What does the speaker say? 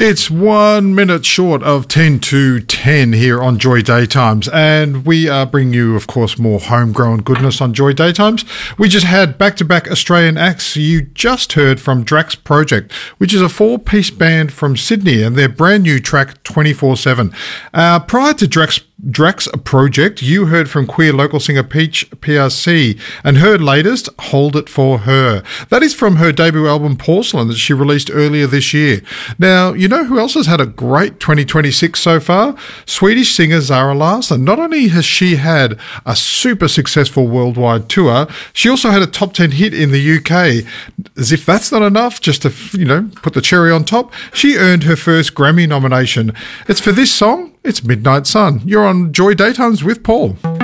It's 1 minute short of 10 to 10 here on Joy Daytimes, and we are bringing you, of course, more homegrown goodness on Joy Daytimes. We just had back-to-back Australian acts. You just heard from Drax Project, which is a four-piece band from Sydney, and their brand new track 24/7. Prior to Drax Project, you heard from queer local singer Peach PRC and her latest, Hold It For Her. That is from her debut album Porcelain that she released earlier this year. Now, you know who else has had a great 2026 so far? Swedish singer Zara Larsson. Not only has she had a super successful worldwide tour, she also had a top 10 hit in the UK. As if that's not enough, just to, put the cherry on top, she earned her first Grammy nomination. It's for this song. It's Midnight Sun. You're on Joy Daytimes with Paul.